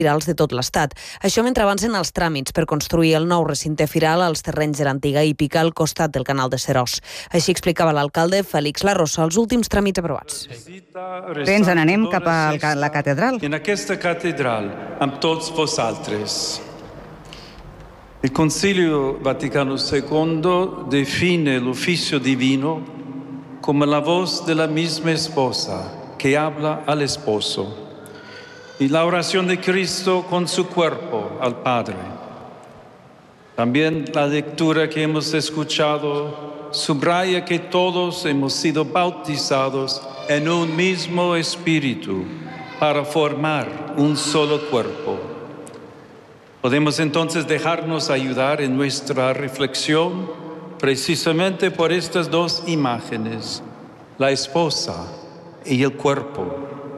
firals de tot l'Estat. Això mentre avancen els tràmits per construir el nou recinte firal als terrenys de l'antiga hípica al costat del canal de Seròs. Així explicava l'alcalde Félix Larrosa els últims tràmits aprovats. Ens n'anem cap a la catedral. En aquesta catedral, amb tots vosaltres. Il Concilio Vaticano II define el oficio divino como la voz de la misma esposa que habla al esposo y la oración de Cristo con su cuerpo al Padre. También la lectura que hemos escuchado subraya que todos hemos sido bautizados en un mismo espíritu para formar un solo cuerpo. Podemos entonces dejarnos ayudar en nuestra reflexión precisamente por estas dos imágenes, la esposa y el cuerpo.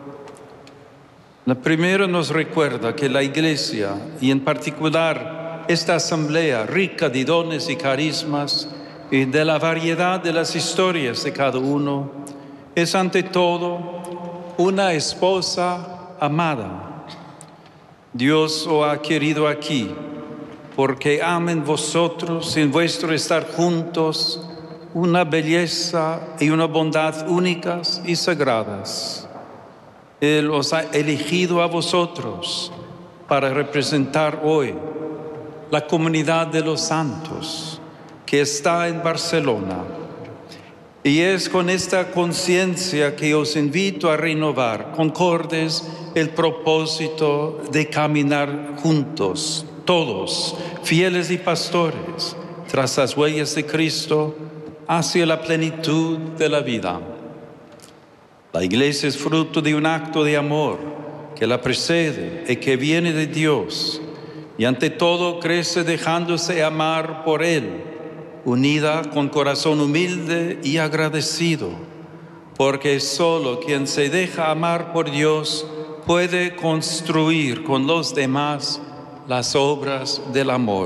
La primera nos recuerda que la Iglesia, y en particular esta asamblea rica de dones y carismas y de la variedad de las historias de cada uno, es ante todo una esposa amada. Dios os ha querido aquí, porque amen vosotros en vuestro estar juntos una belleza y una bondad únicas y sagradas. Él os ha elegido a vosotros para representar hoy la comunidad de los santos que está en Barcelona. Y es con esta conciencia que os invito a renovar, concordes, el propósito de caminar juntos, todos, fieles y pastores, tras las huellas de Cristo, hacia la plenitud de la vida. La Iglesia es fruto de un acto de amor que la precede y que viene de Dios, y ante todo crece dejándose amar por Él, unida con corazón humilde y agradecido, porque solo quien se deja amar por Dios puede construir con los demás las obras del amor.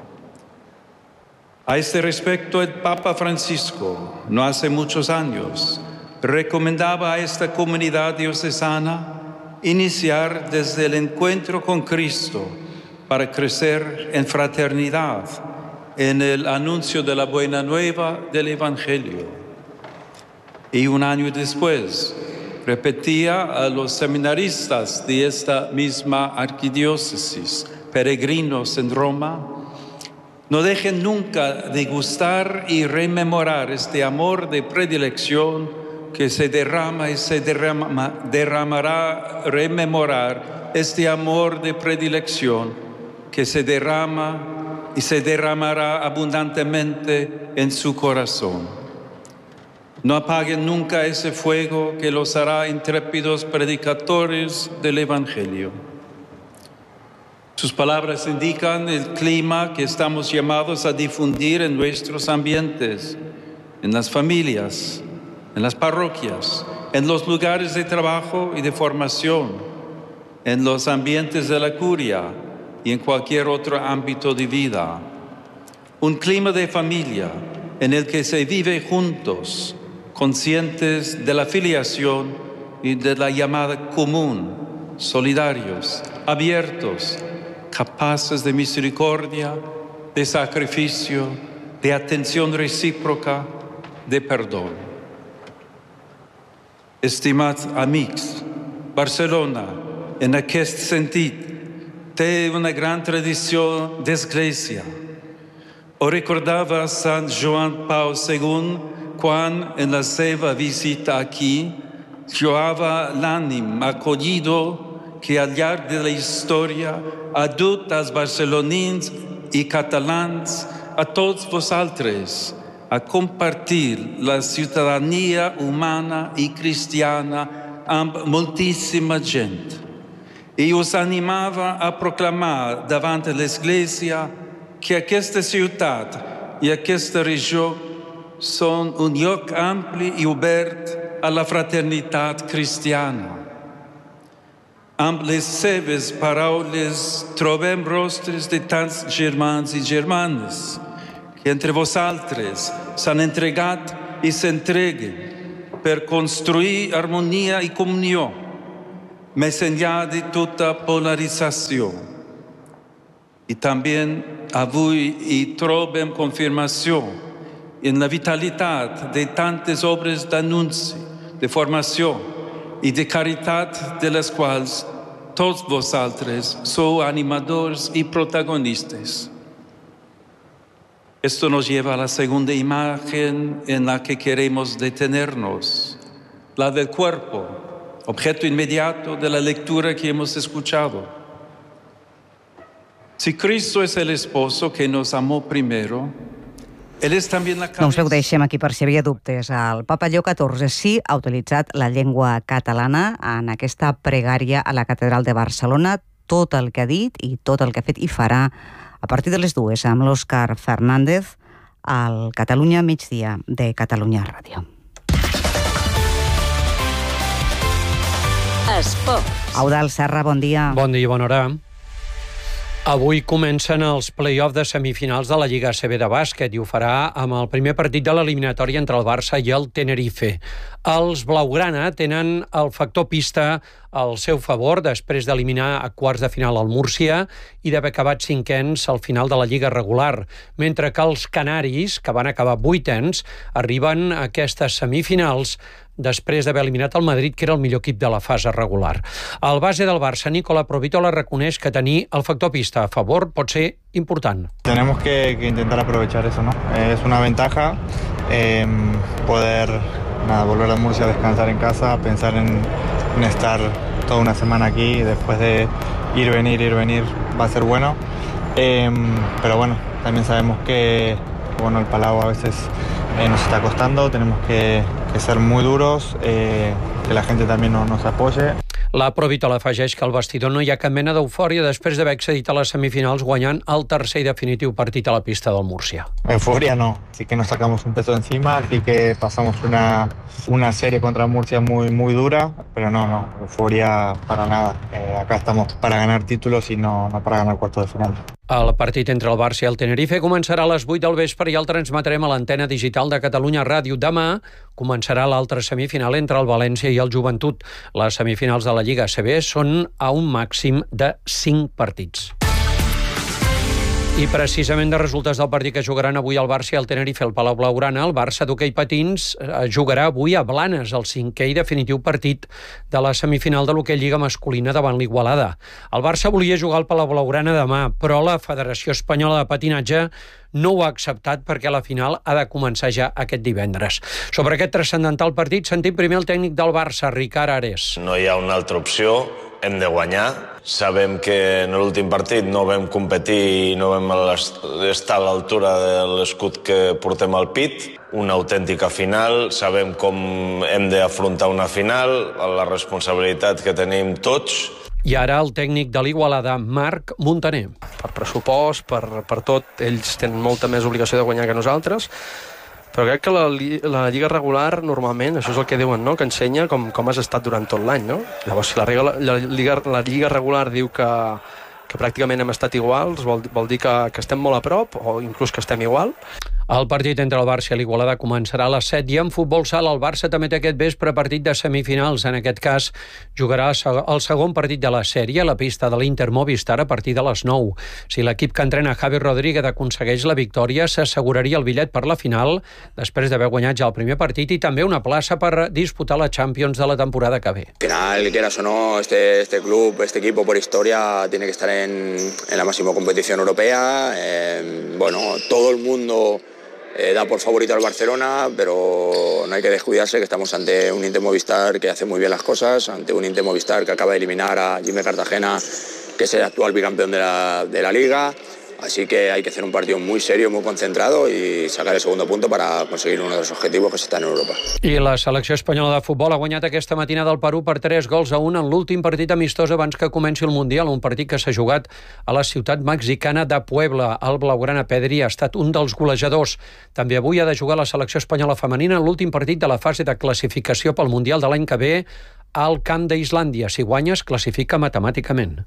A este respecto, el Papa Francisco, no hace muchos años, recomendaba a esta comunidad diocesana iniciar desde el encuentro con Cristo para crecer en fraternidad, en el anuncio de la buena nueva del Evangelio. Y un año después, repetía a los seminaristas de esta misma arquidiócesis, peregrinos en Roma, no dejen nunca de gustar y rememorar este amor de predilección que se derrama y se derramará, rememorar este amor de predilección que se derrama y se derramará abundantemente en su corazón. No apaguen nunca ese fuego que los hará intrépidos predicadores del Evangelio. Sus palabras indican el clima que estamos llamados a difundir en nuestros ambientes, en las familias, en las parroquias, en los lugares de trabajo y de formación, en los ambientes de la curia y en cualquier otro ámbito de vida. Un clima de familia en el que se vive juntos, conscientes de la filiación y de la llamada común, solidarios, abiertos, capaces de misericordia, de sacrificio, de atención recíproca, de perdón. Estimats amics, Barcelona, en aquest sentit, té una gran tradició d'església. Ho recordava Sant Joan Pau II quan, en la seva visita aquí, lloava l'ànim acollido que al llarg de la història ha dut als barcelonins i catalans, a tots vosaltres, a compartir la ciutadania humana i cristiana amb moltíssima gent. I us animava a proclamar davant l'Església que aquesta ciutat i aquesta regió són un lloc ampli i obert a la fraternitat cristiana. Amb les seves paraules trobem rostres de tants germans i germanes que entre vosaltres s'han entregat i s'entreguen per construir harmonia i comunió, més enllà de tota polarització. I també avui hi trobem confirmació en la vitalitat de tantes obres d'anunci, de formació i de caritat de les quals tots vosaltres sou animadors y protagonistas. Esto nos lleva a la segunda imagen en la que queremos detenernos, la del cuerpo, objeto inmediato de la lectura que hemos escuchado. Si Cristo es el esposo que nos amó primero, Él es también la cabeza. Doncs ho deixem aquí per si havia dubtes. El Papa Lleó XIV sí ha utilitzat la llengua catalana en aquesta pregària a la Catedral de Barcelona. Tot el que ha dit i tot el que ha fet i farà a partir de les 2 amb l'Òscar Fernández al Catalunya Migdia de Catalunya Ràdio. Esports. Eudald Serra, bon dia. Bon dia i bona hora. Avui comencen els play-off de semifinals de la Lliga ACB de bàsquet i ho farà amb el primer partit de l'eliminatòria entre el Barça i el Tenerife. Els blaugrana tenen el factor pista al seu favor després d'eliminar a quarts de final el Múrcia i d'haver acabat cinquens al final de la Lliga regular, mentre que els canaris, que van acabar vuitens, arriben a aquestes semifinals després d'haver eliminat el Madrid, que era el millor equip de la fase regular. El base del Barça, Nicola Provitola, reconeix que tenir el factor pista a favor pot ser important. Tenemos que intentar aprovechar eso, ¿no? Es una ventaja poder volver a Murcia a descansar en casa, pensar en estar toda una semana aquí, después de ir, venir, va a ser bueno. Pero bueno, también sabemos que el Palau a veces nos está costando, tenemos que ser muy duros, que la gente también nos apoye. La Provitola afegeix que al vestidor no hi ha cap mena d'eufòria després d'haver accedit a les semifinals guanyant el tercer i definitiu partit a la pista del Múrcia. Euforia no, sí que nos sacamos un peso encima, sí que pasamos una serie contra Murcia muy dura, pero no, euforia para nada. Acá estamos para ganar títulos y no para ganar cuartos de final. El partit entre el Barça i el Tenerife començarà a les 8 del vespre i el transmetrem a l'antena digital de Catalunya Ràdio. Demà començarà l'altra semifinal entre el València i el Joventut. Les semifinals de la Lliga ACB són a un màxim de 5 partits. I precisament de resultats del partit que jugaran avui el Barça i el Tenerife al Palau Blaugrana, el Barça d'hoquei patins jugarà avui a Blanes, el 5è i definitiu partit de la semifinal de l'hoquei Lliga masculina davant l'Igualada. El Barça volia jugar al Palau Blaugrana demà, però la Federació Espanyola de Patinatge no ho ha acceptat perquè la final ha de començar ja aquest divendres. Sobre aquest transcendental partit sentim primer el tècnic del Barça, Ricard Ares. No hi ha una altra opció, hem de guanyar. Sabem que en l'últim partit no vam competir i no vam estar a l'altura de l'escut que portem al pit. Una autèntica final, sabem com hem d'afrontar una final, la responsabilitat que tenim tots. I ara el tècnic de l'Igualada, Marc Montaner. Per pressupost, per tot, ells tenen molta més obligació de guanyar que nosaltres, però crec que la Lliga regular normalment, això és el que diuen, no? Que ensenya com has estat durant tot l'any, no? Llavors, si la Lliga regular diu que pràcticament hem estat iguals, vol dir que estem molt a prop o inclús que estem igual. El partit entre el Barça i l'Igualada començarà a les 7 i en futbol sala el Barça també té aquest vespre partit de semifinals. En aquest cas jugarà el segon partit de la sèrie a la pista de l'Inter Movistar a partir de les 9. Si l'equip que entrena Javi Rodríguez aconsegueix la victòria, s'asseguraria el bitllet per la final després d'haver guanyat ja el primer partit i també una plaça per disputar la Champions de la temporada que ve. Al final, quieras o no, este club, este equipo por historia tiene que estar en la máxima competición europea. Todo el mundo da por favorito al Barcelona, pero no hay que descuidarse que estamos ante un Inter Movistar que hace muy bien las cosas, ante un Inter Movistar que acaba de eliminar a Jimmy Cartagena, que es el actual bicampeón de la Liga. Así que hay que hacer un partido muy serio, muy concentrado y sacar el segundo punto para conseguir uno de los objetivos que es estar en Europa. I la selecció espanyola de futbol ha guanyat aquesta matinada al Perú per 3-1 en l'últim partit amistós abans que comenci el Mundial, un partit que s'ha jugat a la ciutat mexicana de Puebla. El blaugrana Pedri ha estat un dels golejadors. També avui ha de jugar la selecció espanyola femenina en l'últim partit de la fase de classificació pel Mundial de l'any que ve al camp d'Islàndia. Si guanya, es classifica matemàticament.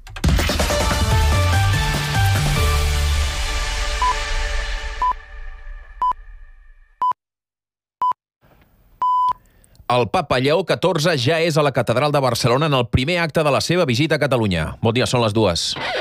El papa Lleó XIV ja és a la catedral de Barcelona en el primer acte de la seva visita a Catalunya. Bon dia, són les 2.